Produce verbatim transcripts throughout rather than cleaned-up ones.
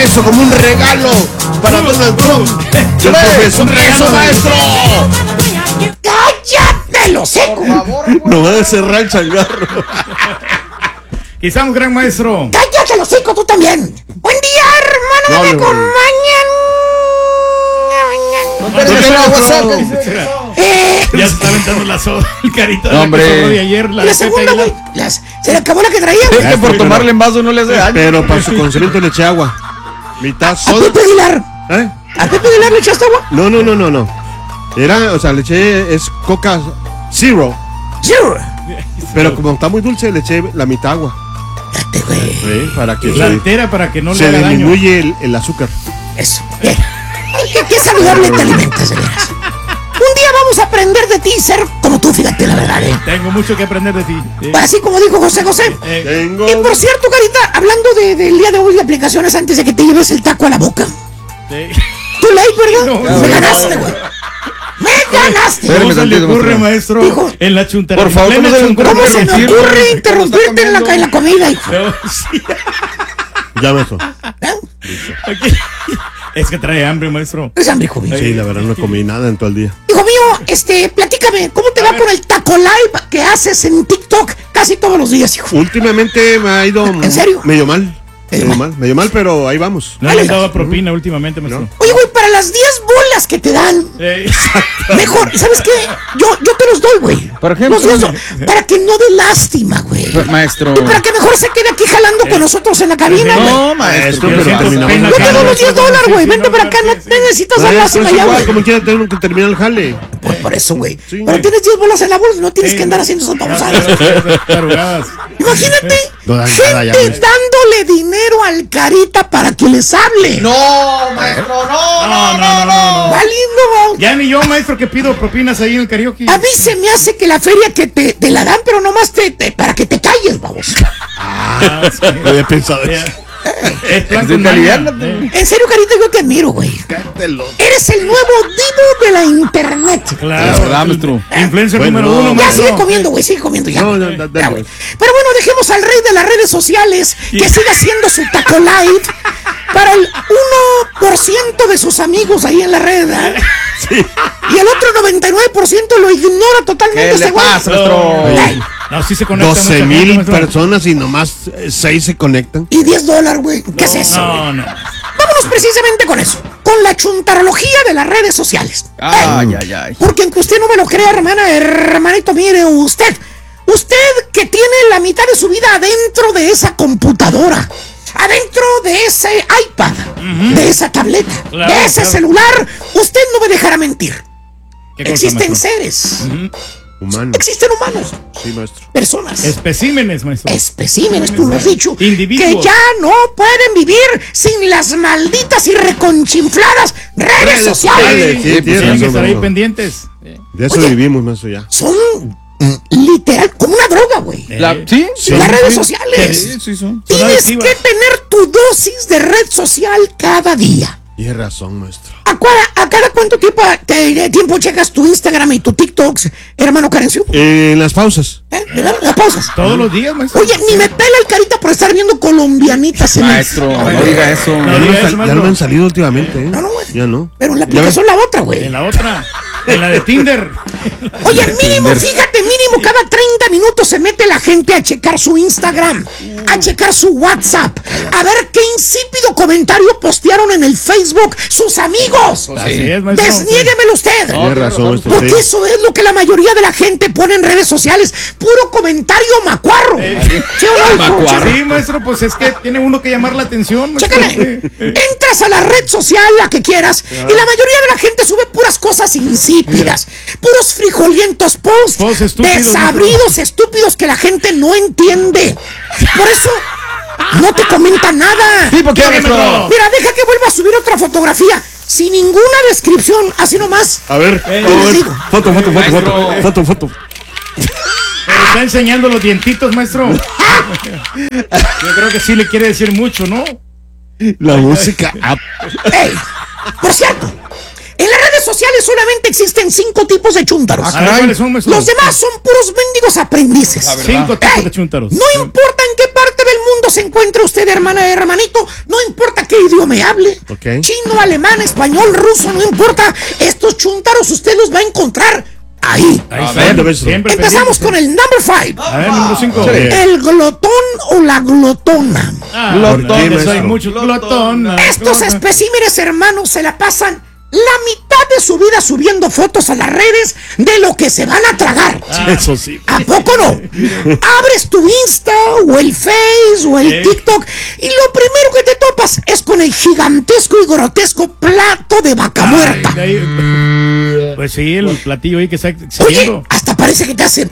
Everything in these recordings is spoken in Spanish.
eso como un regalo para Donald Trump. El profesor, eso, maestro. ¡Cállate, lo seco! No va a cerrar el changarro. Quizá un gran maestro. ¡Cállate, lo seco, tú también! ¡Buen día, hermano! No, ¡Me no, acompañan! Eh, Ya se está aventando la soda, el carito de No, la hombre. que sobró de ayer. La, la de Pepe segunda, Aguilar. güey. Las- Se le acabó la que traía, güey. Es que por tomarle en vaso no le hace daño. Pero para su conocimiento le eché agua. Mitad A soda. Pepe Aguilar. ¿Eh? ¿A Pepe Aguilar le echaste agua? No, no, no, no, no. Era, o sea, le eché, es Coca Zero. Zero. Pero como está muy dulce, le eché la mitad agua. Fíjate, güey. Sí, para que La se, entera para que no le se haga daño. disminuye el, el azúcar. Eso. Bien. Qué, qué saludable te alimentas, de veras. Un día vamos a aprender de ti y ser como tú, fíjate, la verdad, ¿eh? Tengo mucho que aprender de ti. Sí. Así como dijo José José. Eh, Tengo. Y por cierto, Carita, hablando de- del día de hoy de aplicaciones, antes de que te lleves el taco a la boca. sí. Tú leí, ¿verdad? No, Me no, ganaste, güey. Me ganaste. Espérame ¿Cómo se le tantito, ocurre, maestro. maestro? Dijo, En la chuntara. por favor, en ¿cómo plena se le ocurre ¿Cómo se me interrumpirlo? ocurre interrumpirte en la, en la comida, hijo? No, sí. Ya, maestro. ¿Eh? Aquí. Es que trae hambre, maestro. Es hambre, hijo mío. Sí, la verdad no comí nada en todo el día. Hijo mío, este, platícame, ¿cómo te va con el taco live que haces en TikTok casi todos los días, hijo? Últimamente me ha ido. ¿En serio? Medio mal. Medio Medio mal. mal, medio mal, pero ahí vamos. No le han dado propina últimamente, maestro. Oye, güey, para las diez bolas que te dan, Eh, mejor, ¿sabes qué? Yo, yo te los doy, güey. Por ejemplo. Los diez do- para que no dé lástima, güey. Maestro. Y para que mejor se quede aquí jalando con nosotros en la cabina, güey. No, maestro. Pero siento terminamos. pena Yo te ajena, doy los diez maestro. dólares, güey. Sí, Vente no, para acá, no sí, sí. te necesitas dar Maestro, lástima es ya, igual, güey. como quiera tengo que terminar el jale. Por, por eso, güey. Sí. Pero tienes diez bolas en la bolsa, no tienes Sí. que andar haciendo esas babosadas. Tarugadas. Imagínate, No dan gente nada ya, maestro. dándole dinero al Carita para que les hable. No, maestro, no, No, no, no, no. Valiendo. Ya ni yo, maestro, que pido propinas ahí en el karaoke. A mí se me hace que la feria que te, te la dan, pero nomás te, te- para que te calles, vamos. Ah, sí. No había pensado Ya. eso. Es plan De con calidad, maña. no Eh, En serio, Carita, yo te admiro, güey. Cártelo. Eres el nuevo divo de la internet. Claro. Es verdad, maestro. Influencer Bueno, número uno, no. Ya maestro. sigue comiendo, güey, sigue comiendo ya. No, güey. no, no, Ya, dale, güey. güey. Pero bueno, dejemos al rey de las redes sociales que siga haciendo su taco live para el uno por ciento de sus amigos ahí en la red. ¿eh? Y el otro noventa y nueve por ciento lo ignora totalmente ¿Qué ese le güey. pasa, maestro? Ay, No, sí se conecta mucha doce gente, mil maestro. personas y nomás seis se conectan. Y diez dólares, güey. ¿Qué es eso? güey? No, no. Vámonos precisamente con eso. Con la chuntarología de las redes sociales. Ay, ay, ay. Porque aunque usted no me lo crea, hermana, hermanito, mire usted. Usted que tiene la mitad de su vida adentro de esa computadora, adentro de ese iPad, de esa tableta, Claro, de ese claro. celular, usted no me dejará mentir. ¿Qué cosa, Existen maestro? seres, Humano. existen humanos, Sí, maestro. personas. Especímenes, maestro. Especímenes, tú lo has dicho, Individuos. que ya no pueden vivir sin las malditas y reconchinfladas redes, Redes sociales. sociales. Sí, Sí, tienes pues tienen que razón, estar ahí maestro. pendientes. Eh, De eso Oye. vivimos, maestro, ya. Son mm, literal como una droga, güey. La- ¿Sí? Sí. Las redes Sí, sociales. Sí, sí, son. Tienes adictivas. que tener tu dosis de red social cada día. Tienes razón, maestro. ¿A, cua- a cada cuánto tiempo, te- tiempo checas tu Instagram y tu TikTok, hermano Carencio? Eh, en las pausas. ¿Eh? ¿Verdad? Las pausas. Todos los días, maestro. Oye, ni me pela el Carita por estar viendo colombianitas en el- Maestro, no diga eso. No Ya, no, diga sal- eso, ya maestro. no me han salido últimamente, ¿eh? No, no, güey. Ya no. Pero en la Ya ves. aplicación la otra, güey. En la otra. En la de Tinder. Oye, mínimo, fíjate, mínimo cada treinta minutos se mete la gente a checar su Instagram, a checar su WhatsApp, a ver qué insípido comentario postearon en el Facebook sus amigos. Así es, maestro. Desniéguemelo usted. Tienes razón, maestro. Porque Sí. eso es lo que la mayoría de la gente pone en redes sociales. Puro comentario macuarro. ¿Sí o no, hijo? Macuarro. Sí, maestro, pues es que tiene uno que llamar la atención, maestro. Chécale. Sí. Entras a la red social, la que quieras, y la mayoría de la gente sube puras cosas insípidas, puros frijolientos posts, Posts estúpidos, desabridos, estúpidos que la gente no entiende. Por eso no te comenta nada. Sí, ¿por qué, ¿Qué, maestro? maestro? Mira, deja que vuelva a subir otra fotografía sin ninguna descripción, así nomás. A ver, Eh, a ver. digo. Foto, foto, foto, Maestro. foto, foto, foto. Pero está enseñando los dientitos, maestro. Yo creo que sí le quiere decir mucho, ¿no? La música. Ah, Ey, por cierto, en las redes sociales solamente existen cinco tipos de chúntaros. A ver, ¿cuáles son, maestro? Los demás son puros mendigos aprendices. Cinco Ey, tipos de chúntaros. no importa en qué parte del mundo se encuentre usted, hermana, hermanito, no importa qué qué idioma hable. Ok. Chino, alemán, español, ruso, no importa. Estos chúntaros usted los va a encontrar ahí. Ahí A está. ver, maestro. Siempre Empezamos con pendiente. el number five. A ver, número cinco. El glotón o la glotona. Ah, Glotón, no, que maestro. soy mucho glotón. Estos especímenes, hermanos, se la pasan la mitad de su vida subiendo fotos a las redes de lo que se van a tragar. Eso sí. ¿A poco no? Abres tu Insta o el Face o el ¿Eh? TikTok y lo primero que te topas es con el gigantesco y grotesco plato de vaca muerta. Ay, ahí- Pues sí, el platillo ahí que está Oye, saliendo. hasta parece que te hace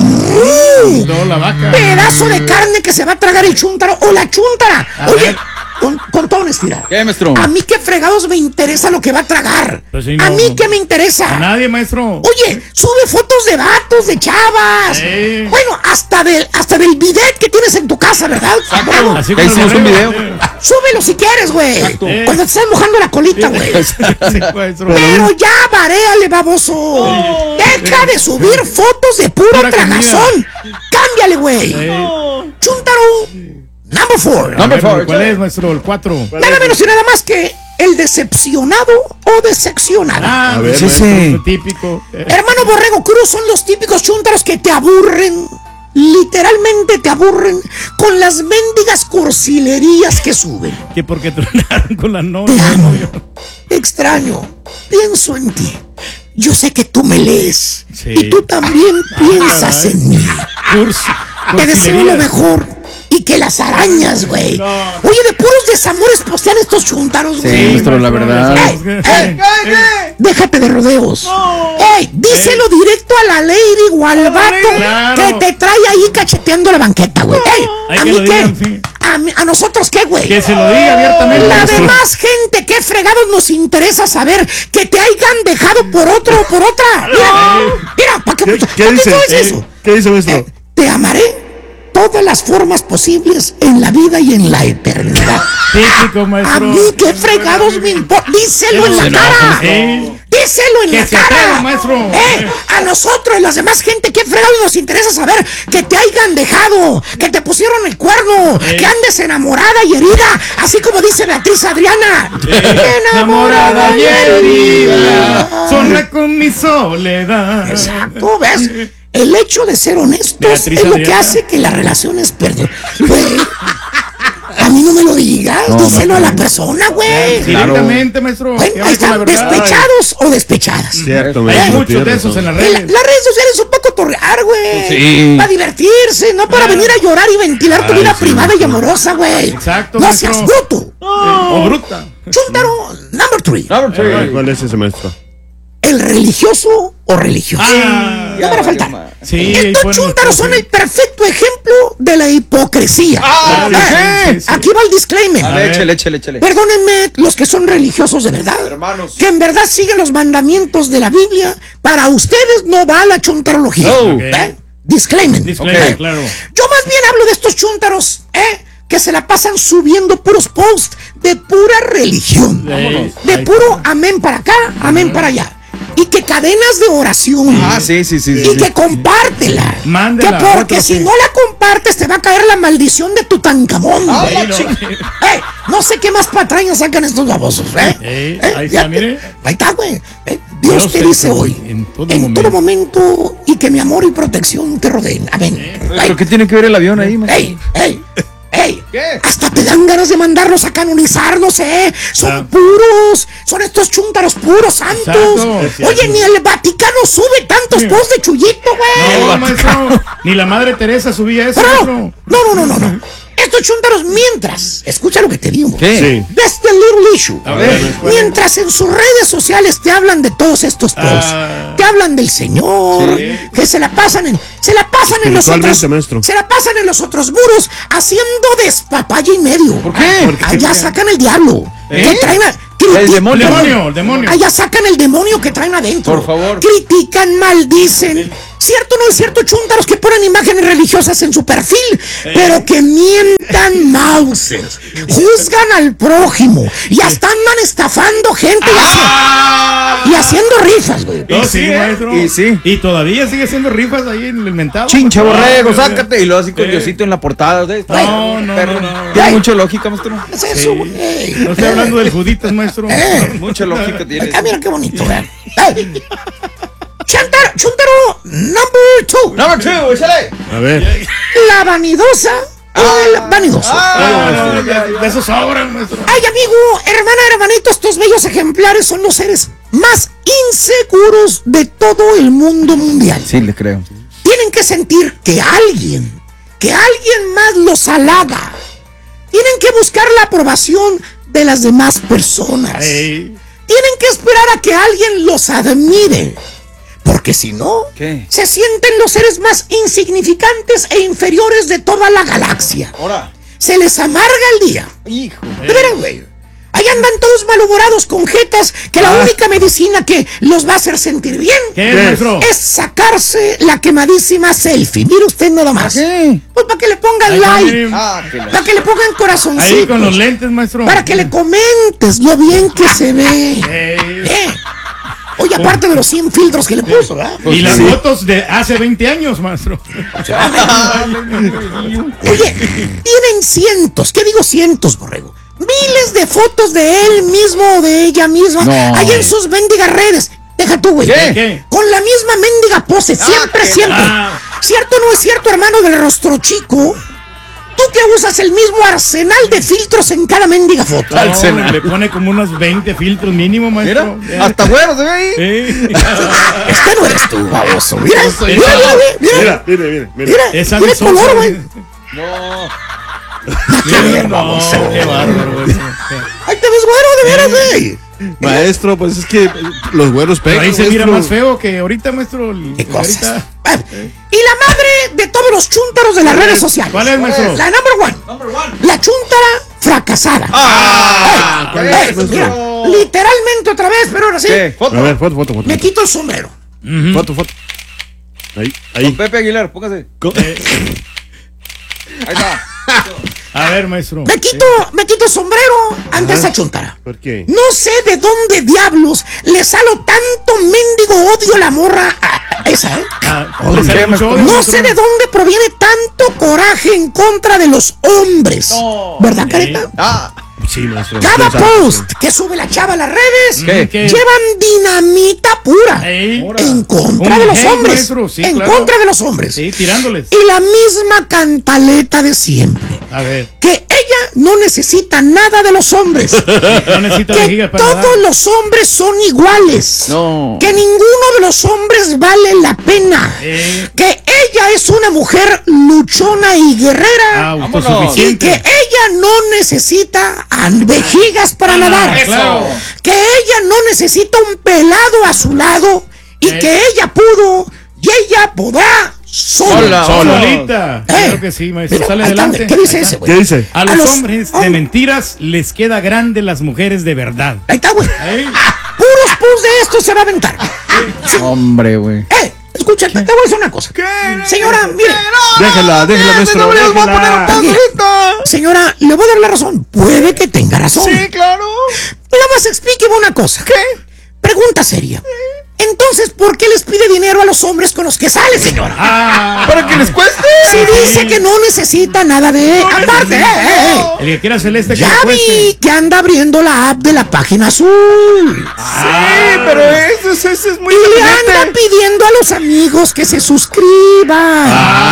mm, No, la vaca. pedazo de carne que se va a tragar el chúntaro o la chúntara. A Oye, ver. con, con toda honestidad. ¿Qué, maestro? A mí qué fregados me interesa lo que va a tragar. Pues sí, a no, mí no. qué me interesa. A nadie, maestro. Oye, sube fotos de vatos, de chavas. Eh. Bueno, hasta del, hasta del bidet que tienes en tu casa, ¿verdad? Bueno, Así ¿Qué como hicimos el un borrego. video? súbelo si quieres, güey. Eh. Cuando te estás mojando la colita, güey. Sí, maestro. Pero ya, varéale, baboso. Deja de subir fotos de puro Pura tragazón. Cámbiale, güey. Eh, Chúntaro, number four. a Number ver, four, ¿Cuál chale. es, maestro? El cuatro. Nada menos y nada más que el decepcionado o decepcionada. Ah, A ver, sí, maestro. sí. Típico. Eh, Hermano Borrego Cruz, son los típicos chúntaros que te aburren. Literalmente te aburren con las mendigas cursilerías que suben. Que porque tronaron con la Te novia. amo, extraño, pienso en ti. Yo sé que tú me lees Sí. y tú también piensas caray. en mí. Cursi. Te deseo lo cursilería. mejor y que las arañas, güey. No. Oye, de puros desamores postean estos chúntaros, Sí, güey. maestro, la verdad. Ey, ey, Déjate de rodeos. Ey, díselo directo a la lady o al vato Claro. que te trae ahí cacheteando la banqueta, güey. Ey, Hay ¿a que mí lo qué? digan, sí. ¿A, mí- a nosotros qué, güey? Que se lo diga abiertamente. La maestro. demás gente, qué fregados nos interesa saber que te hayan dejado por otro o por otra. Mira, mira, ¿para qué, ¿Qué, pa' qué qué dice? tú haces eso? ¿Qué dice, maestro? Eh, te amaré todas las formas posibles en la vida y en la eternidad. Típico, A maestro. mí qué fregados me importa. Díselo en la Se cara. enoja, sí. Díselo en Que la se cara. atreva, maestro. Eh, a nosotros y las demás gente, qué fregados nos interesa saber que te hayan dejado, que te pusieron el cuerno, Eh. que andes enamorada y herida, así como dice Beatriz Adriana. Enamorada y herida, sola con mi soledad. Exacto, ¿ves? El hecho de ser honestos Beatriz es lo que Adriana. hace que las relaciones pierdan. Güey, a mí no me lo digas, No, díselo a la maestro. persona, güey. Directamente, maestro. Bueno, Que ahí hable con la están, verdad. despechados o despechadas. Cierto, Hay maestro. muchos tiene de esos razón. en las En la- redes. las redes sociales son para cotorrear, güey. Sí. Para divertirse, no para venir a llorar y ventilar tu Ay, vida sí, privada y sí. amorosa, güey. Exacto, No maestro. seas bruto. O bruta. Chúntaro, number three. Number three. Ay, ¿cuál es ese, maestro? El religioso o religiosa. Ah, no para faltar. sí, Estos pues, chúntaros son el perfecto ejemplo de la hipocresía. Ah, Eh, sí, sí. Aquí va el disclaimer. A ver, échale, échale, échale. Perdónenme los que son religiosos de verdad, Hermanos. que en verdad siguen los mandamientos de la Biblia. Para ustedes no va la chuntarología. Oh. ¿Eh? Disclaimer. Disclaimer, Ok. claro. Yo más bien hablo de estos chúntaros, ¿eh? Que se la pasan subiendo puros posts de pura religión. Vámonos. De Ahí puro amén para acá, amén para allá. Y que cadenas de oración. Ah, sí, sí, sí. Y sí. que compártela. Mándela, que porque otro si sí. no la compartes te va a caer la maldición de Tutankamón. Ah, Eh, no. eh, no sé qué más patrañas sacan estos babosos. ¿eh? Eh, Eh, ahí ya está, te- mire. Ahí está, güey. Eh, Dios Dios te te dice bendiga hoy. en todo en todo momento. momento. Y que mi amor y protección te rodeen. Amén. ¿Pero qué tiene que ver el avión ahí, maestro? ¡Ey! ¡Ey! ¡Ey! ¿Qué? Hasta te dan ganas de mandarlos a canonizar, no sé. Son Ah. puros. Son estos chúntaros puros santos. Exacto. Oye, ni el Vaticano sube tantos posts de Chuyito, güey. No, maestro. Ni la madre Teresa subía eso, Pero maestro. no, no, no, no, no. Estos chúntaros, mientras, escucha lo que te digo. ¿Qué? Sí. That's the little issue. A ver, ¿cuál es? Mientras en sus redes sociales te hablan de todos estos posts, Ah. te hablan del Señor, Sí. que se la pasan en, se la pasan en los Espiritualmente, otros, maestro. se la pasan en los otros muros haciendo despapaya y medio. ¿Por qué? Allá sacan el diablo. ¿Eh? Que traen a- El critican- El demonio. demonio, el demonio. Allá sacan el demonio que traen adentro. Por favor. Critican, maldicen, Cierto, no es cierto, chúntaros que ponen imágenes religiosas en su perfil, eh. pero que mientan mauses, juzgan al prójimo y hasta andan estafando gente ah. y, haciendo, y haciendo rifas, güey. No, sí, maestro. Y sí. Y todavía sigue haciendo rifas ahí en el mentado. Chincha borrego, sácate. Y luego así con eh. Diosito en la portada. ¿Sí? No, no, no, no. Tiene mucha lógica, maestro. ¿Qué es eso, güey? Sí. No estoy hablando del Juditas, maestro. Eh. Mucha lógica tiene. Ah, mira qué bonito, güey. Chuntaro, Chuntaro, number two. Number two, échale. A ver. La vanidosa o ah, el vanidoso. Ah, oh, de, de esos sobran, maestro. Ay, amigo, hermana, hermanito, estos bellos ejemplares son los seres más inseguros de todo el mundo mundial. Sí, le creo. Tienen que sentir que alguien, que alguien más los halaga. Tienen que buscar la aprobación de las demás personas. Hey. Tienen que esperar a que alguien los admire. Porque si no, ¿qué? Se sienten los seres más insignificantes e inferiores de toda la galaxia. Ahora. Se les amarga el día. Hijo. De veras, güey. Ahí andan todos malhumorados con jetas que la ah. única medicina que los va a hacer sentir bien ¿Qué, maestro? Es sacarse la quemadísima selfie. Mire usted nada más. ¿Qué? Pues para que le pongan Ay, like. Ah, para que le pongan corazoncitos. Ahí con los lentes, maestro. Para que le comentes lo bien que se ve. Hey. ¿Eh? Oye, aparte de los cien filtros que le puso, ¿verdad? Y las sí. fotos de hace veinte años, maestro. Oye, tienen cientos, ¿qué digo cientos, borrego? Miles de fotos de él mismo o de ella misma, no. Ahí en sus mendigas redes. Deja tú, güey. ¿Qué? ¿Qué? Con la misma mendiga pose, siempre, ah, siempre. Ah. ¿Cierto o no es cierto, hermano del rostro chico? Tú que usas el mismo arsenal de filtros en cada mendiga foto. No, le pone como unos veinte filtros mínimo, maestro. Mira, hasta güero se ve ahí. Sí. Este no eres tú, baboso. Mira, no mira, mira, mira, mira, mira, mira, mira, mira, mira el color, güey. No. Qué ver, baboso. Qué bárbaro. Ay, te ves güero, de veras, güey. Maestro, pues es que los güeros pegan. Ahí se maestro. mira más feo que ahorita, maestro. ¿Qué cosas? Ahorita. Y la madre de todos los chúntaros de las redes sociales. ¿Cuál es, maestro? La number one. Number one. La chúntara fracasada. Ah, hey, hey, hey, mira, literalmente otra vez, pero ahora sí. ¿Qué? Foto. A ver, foto, foto, foto. Me quito el sombrero. Uh-huh. Foto, foto. Ahí, ahí. Con Pepe Aguilar, póngase. Con... Ahí está. A ver, maestro. Me quito, sí. me quito el sombrero ante esa chuntara. ¿Por qué? No sé de dónde diablos le salo tanto mendigo odio a la morra a esa, ¿eh? Ah, ¿Por qué? Odio, no maestro? Sé de dónde proviene tanto coraje en contra de los hombres. No. ¿Verdad, careta? Ah. Sí, maestro. Cada post que sube la chava a las redes ¿Qué? ¿Qué? Llevan dinamita pura Ey, en contra un de los hey, hombres. Maestro, sí, en claro. contra de los hombres. Sí, tirándoles. Y la misma cantaleta de siempre. A ver. Que ella no necesita nada de los hombres. No necesita que para todos nada. los hombres son iguales. No. Que ninguno de los hombres vale la pena. Eh. Que ella es una mujer luchona y guerrera. Autosuficiente. Y que ella no necesita vejigas para ah, nadar. Claro. Que ella no necesita un pelado a su lado. Y eh. que ella pudo y ella podrá. Sola, sola, solita. Eh, claro que sí, maestro. Pero, sale alcalde, adelante. ¿qué dice ese, güey? ¿Qué dice? A los, a los hombres de mentiras les queda grande las mujeres de verdad. Ahí está, güey. Puros pus de esto se va a aventar. Sí. Hombre, güey. Eh, escucha, te voy a decir una cosa. ¿Qué? Señora, mire. Déjela, déjela, maestro. Déjela. Señora, le voy a dar la razón. Puede que tenga razón. Sí, claro. Nada más explíqueme una cosa. ¿Qué? Pregunta seria. Entonces, ¿por qué les pide dinero a los hombres con los que sale, señora? Ah, ¿para que les cueste? Si dice que no necesita nada de... No aparte, eh, eh. El que quiera celeste que ya le vi que anda abriendo la app de la página azul. Ah, sí, pero eso, eso, eso es muy... Y le anda pidiendo a los amigos que se suscriban.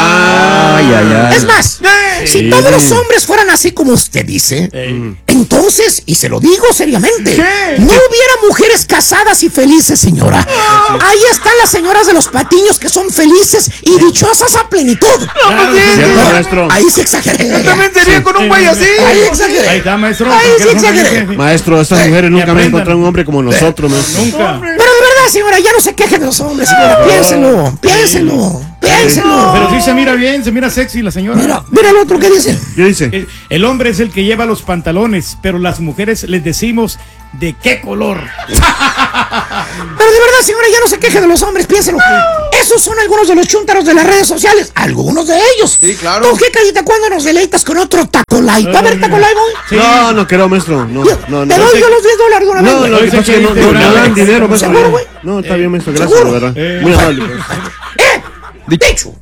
Ay, ay, ay. Es más, sí. Si todos los hombres fueran así como usted dice, sí. Entonces, y se lo digo seriamente, ¿qué? No hubiera mujeres casadas y felices, señora. Oh. Ahí están las señoras de los patiños que son felices y dichosas a plenitud. No, no, no, no, ahí se exageré. Yo también sería sí. con un güey así. Ahí exageré. Ahí está, maestro. Ahí sí exageré. Maestro, estas mujeres nunca me encontraron un hombre como nosotros, maestro. Nunca. Pero de verdad, señora, ya no se queje de los hombres, señora. Piénselo, piénselo. Piénselo. Pero sí se mira bien, se mira sexy la señora. Mira, mira el otro que dice. ¿Qué dice? El, el hombre es el que lleva los pantalones, pero las mujeres les decimos de qué color. Pero de verdad, señora, ya no se queje de los hombres, piénselo. Esos son algunos de los chúntaros de las redes sociales. Algunos de ellos. Sí, claro. ¿Tú qué callita cuando nos deleitas con otro Taco Light? A ver, Taco Light, voy. Sí. No, no quiero, maestro. No, no, no. Te doy yo los diez dólares de una vez. No, güey. lo que pasa es que no, no, no dan dinero, maestro. ¿Seguro, güey? No, está bien, maestro. Gracias, ¿Seguro? la verdad. Eh. Muy amable, pues. ¡Eh! Dicho.